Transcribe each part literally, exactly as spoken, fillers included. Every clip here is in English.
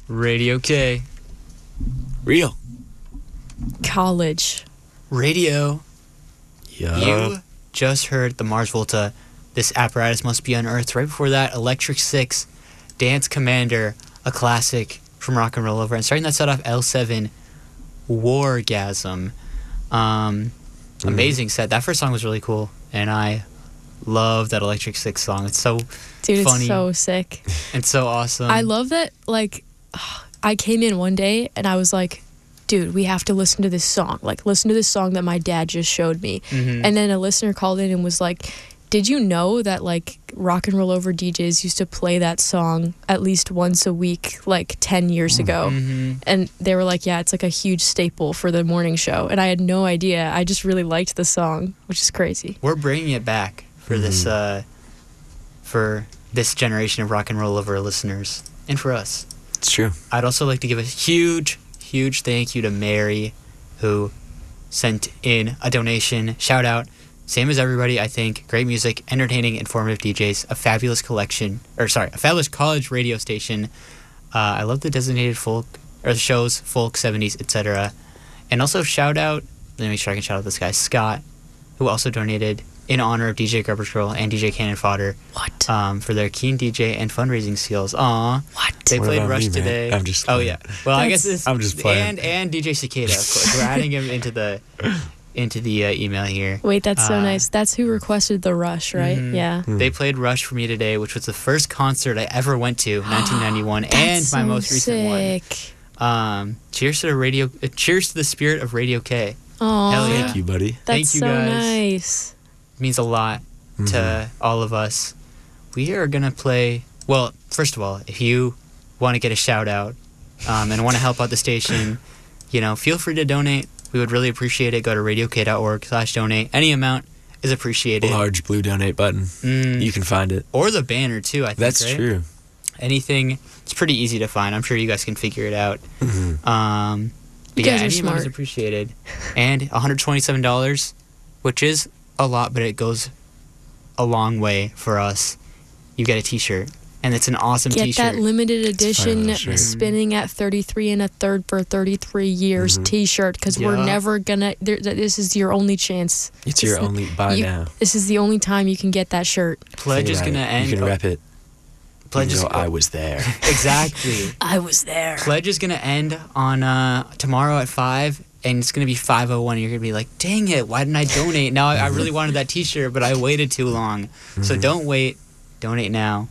Radio K. Real. College. Radio. Yeah. You just heard the Mars Volta, This Apparatus Must Be Unearthed. Right before that, Electric Six, Dance Commander, a classic from Rock and Roll Over. And starting that set off, L seven, Wargasm. Um, Mm-hmm. amazing set. That first song was really cool, and I love that Electric Six song. It's so Dude, funny. it's so sick. It's so awesome. I love that, like, I came in one day and I was like, dude, we have to listen to this song. Like, listen to this song that my dad just showed me. Mhm. And then a listener called in and was like, did you know that, like, Rock and Roll Over D Js used to play that song at least once a week, like, ten years ago? Mhm. And they were like, yeah, it's like a huge staple for the morning show. And I had no idea. I just really liked the song, which is crazy. We're bringing it back for this uh, for this generation of Rock and Roll Over listeners, and for us. It's true. I'd also like to give a huge, huge thank you to Mary, who sent in a donation. Shout out. Same as everybody, I think. Great music, entertaining, informative D Js, a fabulous collection, or sorry, a fabulous college radio station. Uh, I love the designated folk, or the shows, folk, seventies, et cetera. And also shout out, let me make sure I can shout out this guy, Scott, who also donated in honor of D J Garbage Girl and D J Cannon Fodder. What? Um, for their keen D J and fundraising skills. Aw. What? They What played about Rush me, man? today. I'm just Oh playing. yeah. Well, I That's- guess it's I'm just playing. and and D J Cicada, of course. We're adding him into the into the uh, email here. Wait, that's so Uh, nice. That's who requested the Rush, right? Mhm. Yeah. Hmm. They played Rush for me today, which was the first concert I ever went to, nineteen ninety-one, and That's my so most recent sick. one. Um, cheers to the radio. Uh, cheers to the spirit of Radio K. Aw, Hell yeah. Thank you, buddy. that's Thank you, so guys. nice. It means a lot Mm-hmm. to all of us. We are gonna play. Well, first of all, if you want to get a shout out um, and want to help out the station, you know, feel free to donate. We would really appreciate it. Go to radiok.org slash donate. Any amount is appreciated. Large blue donate button. Mm, You can find it. or the banner too. I think That's right? true. Anything. It's pretty easy to find. I'm sure you guys can figure it out. Mhm. Um, but You yeah, guys are any amount is smart. appreciated. And one hundred twenty-seven dollars, which is a lot, but it goes a long way for us. You get a T-shirt, and it's an awesome Get T-shirt. that limited edition little shirt. spinning at thirty-three and a third for thirty-three years Mhm. T-shirt, because we're Yeah. never gonna. There, th- this is your only chance. It's your It's- only buy you- now. This is the only time you can get that shirt. Pledge Think is about gonna it. end. You can oh, rep it. Pledge Even is though I was there. exactly. I was there. Pledge is gonna end on uh, tomorrow at five, and it's gonna be five oh one. And you're gonna be like, "Dang it! Why didn't I donate? Now I, I really wanted that T-shirt, but I waited too long." So Mhm. don't wait. Donate now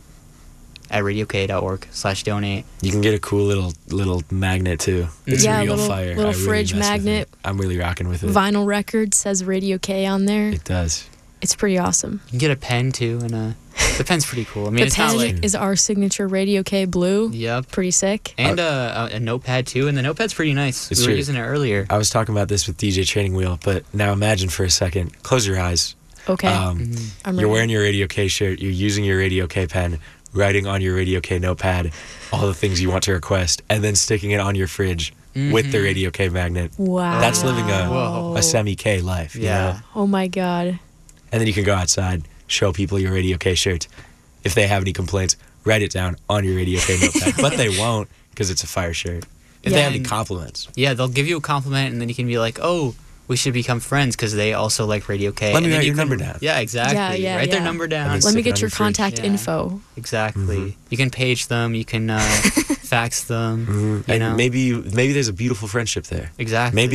at radiok.org slash donate. You can get a cool little little magnet too. It's Yeah, a real little- fire. little I really fridge mess with magnet. it. I'm really rocking with it. Vinyl record says Radio K on there. It does. It's pretty awesome. You can get a pen too, and a the pen's pretty cool. I mean, The it's pen not like is our signature Radio K blue. yep, Pretty sick. and a, a, a notepad too, and the notepad's pretty nice. It's we were true. using it earlier. I was talking about this with D J Training Wheel, but now imagine for a second. Close your eyes. Okay, Um, Mhm. I'm You're ready. wearing your Radio K shirt. You're using your Radio K pen, writing on your Radio K notepad all the things you want to request, and then sticking it on your fridge with the Mhm. Radio K magnet. Wow. That's living a- Whoa. A semi K life. you Yeah. know? Oh my god. And then you can go outside, show people your Radio K shirt. If they have any complaints, write it down on your Radio K notepad. But they won't, because it's a fire shirt. If they Yeah. have any compliments, Yeah, they'll give you a compliment, and then you can be like, "Oh, we should become friends because they also like Radio K." Let me And then write you your can- number down. Yeah, exactly. Yeah, yeah, write their yeah. number down. And then Let me stick it get on your your fridge. contact Yeah. info. Exactly. Mhm. You can page them. You can uh, fax them. Mhm. You and know? maybe maybe there's a beautiful friendship there. Exactly. Maybe